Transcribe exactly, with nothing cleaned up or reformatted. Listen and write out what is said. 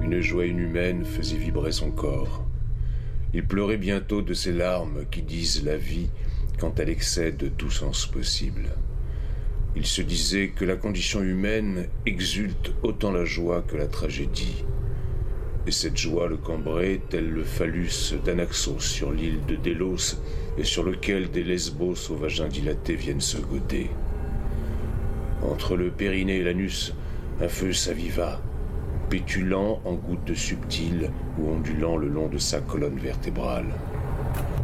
Une joie inhumaine faisait vibrer son corps. Il pleurait bientôt de ces larmes qui disent la vie quand elle excède tout sens possible. Il se disait que la condition humaine exulte autant la joie que la tragédie. Et cette joie le cambrait tel le phallus d'Anaxos sur l'île de Délos et sur lequel des Lesbos au vagin dilaté viennent se goder. Entre le périnée et l'anus, un feu s'aviva, pétulant en gouttes subtiles ou ondulant le long de sa colonne vertébrale.